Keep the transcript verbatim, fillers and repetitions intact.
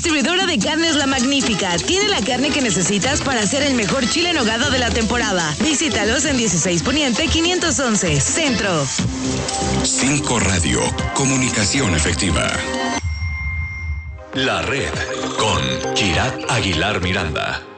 distribuidora de carnes La Magnífica. Tiene la carne que necesitas para hacer el mejor chile en nogada de la temporada. Visítalos en dieciséis Poniente quinientos once, Centro. Cinco Radio, comunicación efectiva. La Red con Kirat Aguilar Miranda.